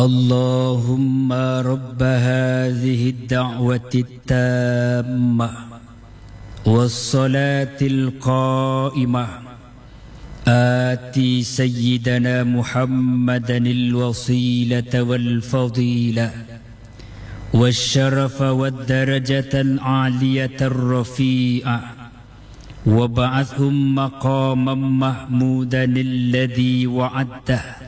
اللهم رب هذه الدعوة التامة والصلاة القائمة آتي سيدنا محمدا الوصيلة والفضيلة والشرف والدرجة العالية الرفيعة وابعثهم مقاما محمودا الذي وعدته